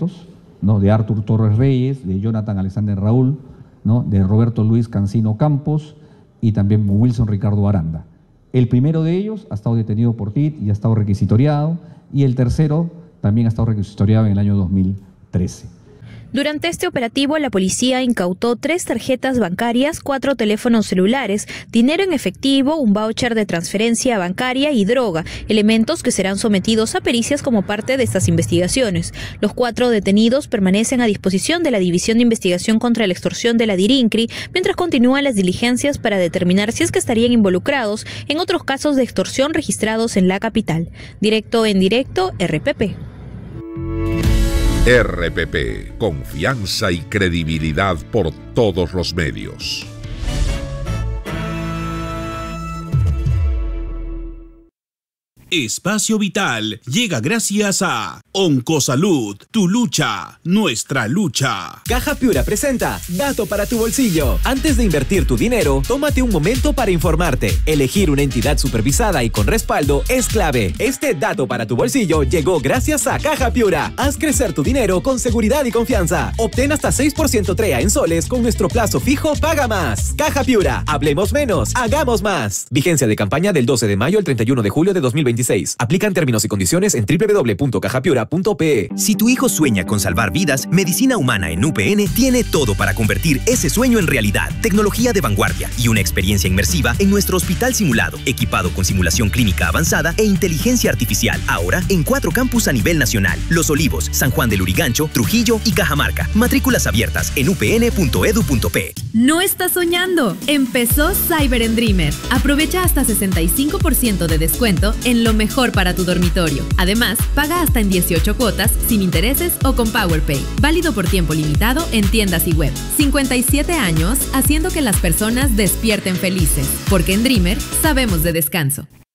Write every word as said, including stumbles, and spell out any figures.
proyectos, ¿no? De Arthur Torres Reyes, de Jonathan Alexander Raúl, ¿no? De Roberto Luis Cancino Campos y también Wilson Ricardo Aranda. El primero de ellos ha estado detenido por T I T y ha estado requisitoriado, y el tercero también ha estado requisitoriado en el año dos mil trece. Durante este operativo, la policía incautó tres tarjetas bancarias, cuatro teléfonos celulares, dinero en efectivo, un voucher de transferencia bancaria y droga, elementos que serán sometidos a pericias como parte de estas investigaciones. Los cuatro detenidos permanecen a disposición de la División de Investigación contra la Extorsión de la DIRINCRI, mientras continúan las diligencias para determinar si es que estarían involucrados en otros casos de extorsión registrados en la capital. Directo en directo, R P P. R P P, confianza y credibilidad por todos los medios. Espacio Vital llega gracias a Oncosalud, tu lucha, nuestra lucha. Caja Piura presenta Dato para tu bolsillo. Antes de invertir tu dinero, tómate un momento para informarte. Elegir una entidad supervisada y con respaldo es clave. Este Dato para tu bolsillo llegó gracias a Caja Piura. Haz crecer tu dinero con seguridad y confianza. Obtén hasta seis por ciento T R E A en soles con nuestro plazo fijo Paga Más. Caja Piura, hablemos menos, hagamos más. Vigencia de campaña del doce de mayo al treinta y uno de julio de dos mil veintiséis. Aplican términos y condiciones en doble u doble u doble u punto caja piura punto pe e. Si tu hijo sueña con salvar vidas, Medicina Humana en U P N tiene todo para convertir ese sueño en realidad. Tecnología de vanguardia y una experiencia inmersiva en nuestro hospital simulado, equipado con simulación clínica avanzada e inteligencia artificial. Ahora en cuatro campus a nivel nacional: Los Olivos, San Juan de Lurigancho, Trujillo y Cajamarca. Matrículas abiertas en u p n punto edu punto pe. No estás soñando. Empezó Cyber en Dreamer. Aprovecha hasta sesenta y cinco por ciento de descuento en lo mejor para tu dormitorio. Además, paga hasta en dieciocho cuotas, sin intereses o con PowerPay. Válido por tiempo limitado en tiendas y web. cincuenta y siete años haciendo que las personas despierten felices. Porque en Dreamer sabemos de descanso.